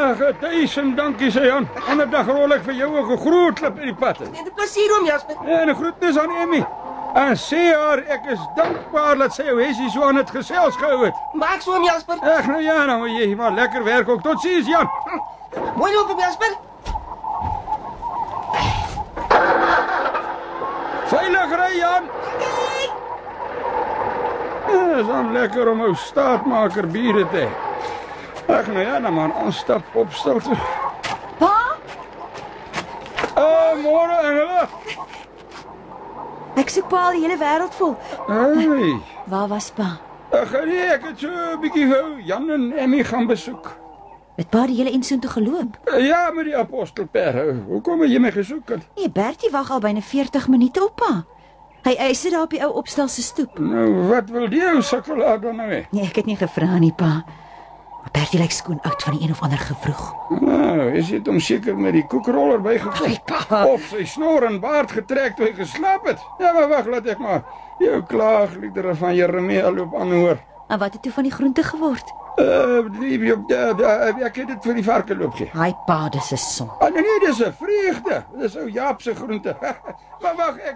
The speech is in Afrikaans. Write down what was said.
Ag, 1000 dankie, sê Jan. Ander dag rol ek vir jou 'n groot klip in die pad. Dit is plesier om, Jasper. En 'n groetnis aan Emmy. En sê haar ek is dankbaar dat sy jou Hessie so aan het gesels gehou het. Maak so om, Jasper. Ag nou ja, nou moet jy maar lekker werk ook. Totsiens, Jan. Mooi loop, Jasper. Veilig ry, Jan. Ja, is dan lekker om ou staatmaker bure te hê. Ag nou ja, dan maar aanstap opstel toe. Pa? Môre, Engela. Ek soek pa al die hele wêreld vol. Hey. Waar was pa? Ag nee, ek het so 'n bietjie vir Jan en Emmy gaan besoek. Het pa die hele insoen toe geloop? Ja, met die apostelper. Hoekom het jy my gesoek? Nee, Bertie wag al byna 40 minute op pa. Hy sit daar op die ou opstel se stoep. Nou, wat wil die ou sukkelaar dan nou hê? Nee, ek het nie gevra nie, pa. Maar Bertie lyk skoon oud van die een of ander gevroeg. Nou, is dit hom seker met die koekroller bygekom? Ai, pa. Of sy snor en baard getrek toe hy geslaap het? Ja, maar wag, laat ek maar jou klaagliedere van Jeremia loop aanhoor. En wat het toe van die groente geword? Ek het dit vir die varke loop gee. Ai, pa, dis 'n son. Nee, dis 'n vreugde. Dis ou Jaap se groente. Maar wag,